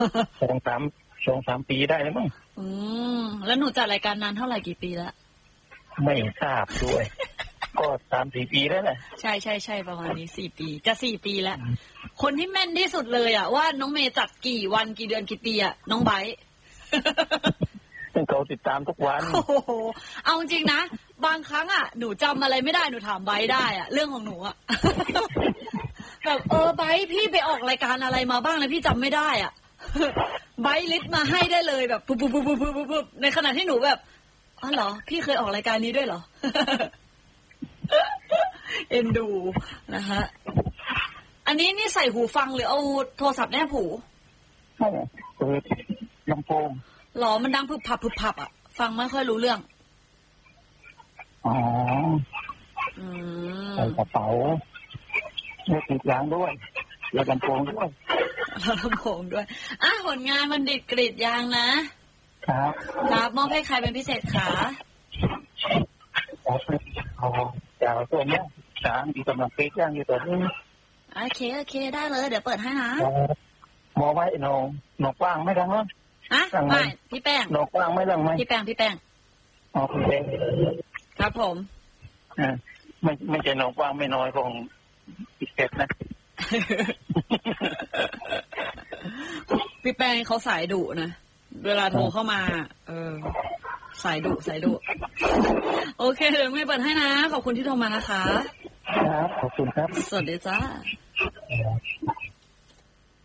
สองสาม2-3 ปีได้แล้วมั้งแล้วหนูจัดรายการนานเท่าไหร่กี่ปีแล้วไม่ทราบด้วย ก็3-4 ปีแล้วแหละใช่ประมาณนี้4 ปีจะ4 ปีแล้วคนที่แม่นที่สุดเลยอ่ะว่าน้องเมย์จัดกี่วันกี่เดือนกี่ปีอ่ะน้องไบร์ทเขาติดตามทุกวันโอ้โหเอาจริงนะบางครั้งอ่ะหนูจำอะไรไม่ได้หนูถามไบร์ทได้อ่ะเรื่องของหนูอ่ะ แบบไบร์ทพี่ไปออกรายการอะไรมาบ้างเลยพี่จำไม่ได้อ่ะ ไบร์ทลิสต์มาให้ได้เลยแบบปุ๊บในขณะที่หนูแบบอ๋อเหรอพี่เคยออกรายการนี้ด้วยเหรอ เอ็นดูนะคะอันนี้นี่ใส่หูฟังหรือเอาโทรศัพท์แนบหูไม่เปิดลำโพงหรอมันดังพึบพับอ่ะฟังไม่ค่อยรู้เรื่องอ๋อใส่กระเป๋าไม่ติดยางด้วยแล้วลำโพงด้วยผลงานมันดิดกรีดยางนะครับมอบให้ใครเป็นพิเศษคะจากตัวเนี้ยที่กำลังเป๊กย่างอยู่ตัวนี้โอเคได้เลยเดี๋ยวเปิดให้นะมองไว้หนกว้างไม่ดังมั้งไม่พี่แป้งหนกว้างไม่ดังไหมพี่แป้งพี่แป้งครับผมไม่ใช่หนกว้างไม่น้อยของอีกเซ็ตนะพี่แป้งเขาสายดุนะเวลาโทรเข้ามาสายดุโอเคเดี๋ยวไม่เปิดให้นะขอบคุณที่โทรมานะคะครับขอบคุณครับสวัสดีจ้า